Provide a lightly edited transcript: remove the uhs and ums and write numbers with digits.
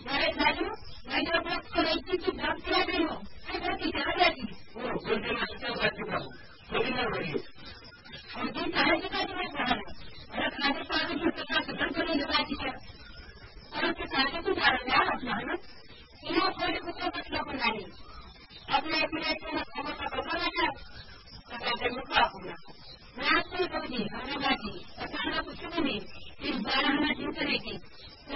अरे राजू, मैं जो अपना कलेक्टर की जॉब किया गई हूँ, मैं कितना जाती हूँ। कुछ दिन अच्छा कर चुका हूँ, कोई ना बढ़िए। और दिन साढ़े चुका तुम्हें पढ़ा है, और खाने पाने की उसका खत्म करने लगा टीचर। और उसके साथ कुछ आराम अपना है ना, इन्हें थोड़े कुछ बच्चों को डाली। अपने एक मिनट में खबर का पता लगा,